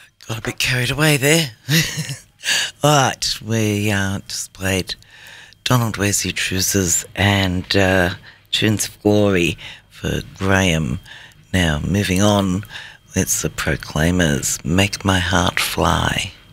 Got a bit carried away there. All right, we just played Donald Wesley Trousers and Tunes of Glory for Graham. Now, moving on, it's the Proclaimers, Make My Heart Fly.